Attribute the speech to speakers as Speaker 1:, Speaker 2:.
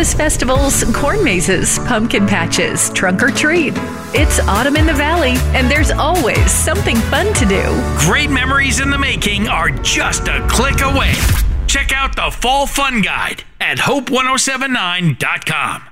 Speaker 1: harvest festivals, corn mazes, pumpkin patches, trunk or treat. It's autumn in the valley, and there's always something fun to do.
Speaker 2: Great memories in the making are just a click away. Check out the Fall Fun Guide at hope1079.com.